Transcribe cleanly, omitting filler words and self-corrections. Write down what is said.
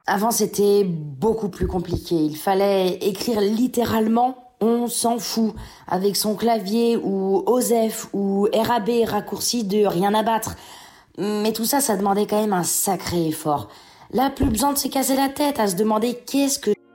Avant, c'était beaucoup plus compliqué. Il fallait écrire littéralement on s'en fout avec son clavier ou OSEF ou RAB raccourci de rien à battre. Mais tout ça, ça demandait quand même un sacré effort. Là, plus besoin de se casser la tête à se demander qu'est-ce que